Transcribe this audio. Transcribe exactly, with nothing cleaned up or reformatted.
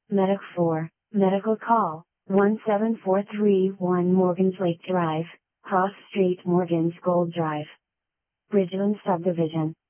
Medic four, medical call, one seven four three one Morgan's Lake Drive, Cross Street Morgan's Gold Drive. Bridgeland Subdivision.